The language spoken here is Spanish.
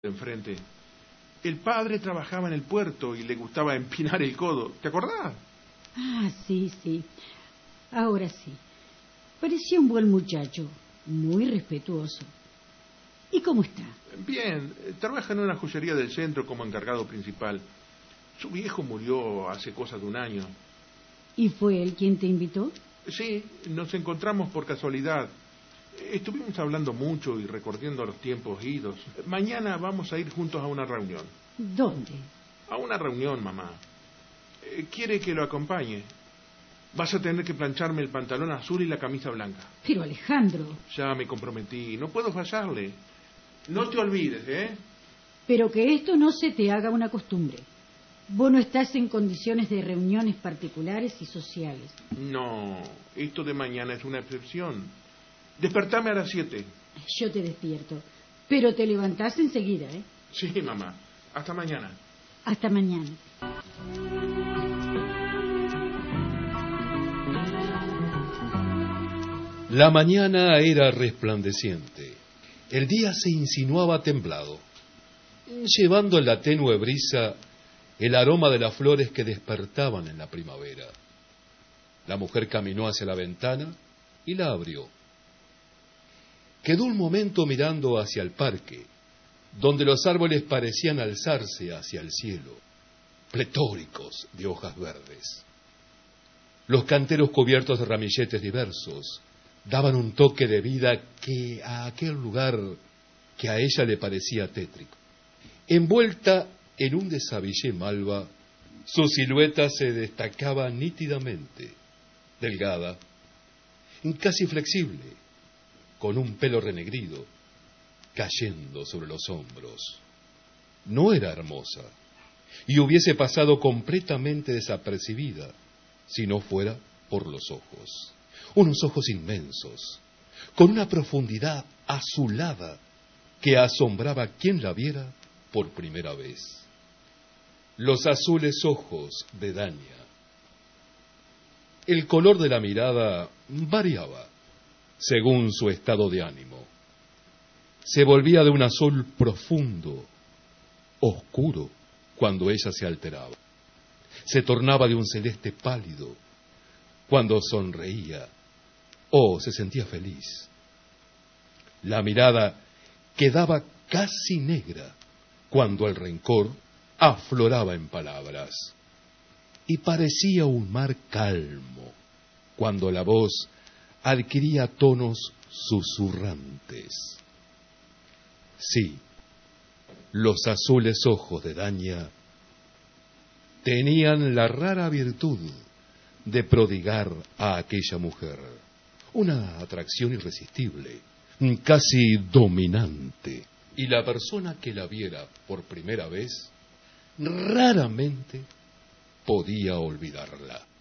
enfrente. El padre trabajaba en el puerto y le gustaba empinar el codo. ¿Te acordás? Ah, sí, sí. Ahora sí. Parecía un buen muchacho, muy respetuoso. ¿Y cómo está? Bien, trabaja en una joyería del centro como encargado principal. Su viejo murió hace cosa de un año. ¿Y fue él quien te invitó? Sí, nos encontramos por casualidad. Estuvimos hablando mucho y recordando los tiempos idos. Mañana vamos a ir juntos a una reunión. ¿Dónde? A una reunión, mamá. Quiere que lo acompañe. Vas a tener que plancharme el pantalón azul y la camisa blanca. Pero Alejandro... Ya me comprometí, no puedo fallarle. No te olvides, ¿eh? Pero que esto no se te haga una costumbre. Vos no estás en condiciones de reuniones particulares y sociales. No, esto de mañana es una excepción. Despertame a las 7. Yo te despierto, pero te levantás enseguida, ¿eh? Sí, mamá. Hasta mañana. Hasta mañana. La mañana era resplandeciente. El día se insinuaba templado, llevando en la tenue brisa el aroma de las flores que despertaban en la primavera. La mujer caminó hacia la ventana y la abrió. Quedó un momento mirando hacia el parque, donde los árboles parecían alzarse hacia el cielo, pletóricos de hojas verdes. Los canteros cubiertos de ramilletes diversos daban un toque de vida que a aquel lugar que a ella le parecía tétrico. Envuelta en un desabillé malva, su silueta se destacaba nítidamente, delgada, casi flexible, con un pelo renegrido, cayendo sobre los hombros. No era hermosa, y hubiese pasado completamente desapercibida, si no fuera por los ojos. Unos ojos inmensos, con una profundidad azulada que asombraba a quien la viera por primera vez. Los azules ojos de Dania. El color de la mirada variaba según su estado de ánimo. Se volvía de un azul profundo, oscuro, cuando ella se alteraba. Se tornaba de un celeste pálido cuando sonreía o se sentía feliz. La mirada quedaba casi negra cuando el rencor afloraba en palabras, y parecía un mar calmo cuando la voz adquiría tonos susurrantes. Sí, los azules ojos de Dania tenían la rara virtud de prodigar a aquella mujer una atracción irresistible, casi dominante, y la persona que la viera por primera vez raramente podía olvidarla.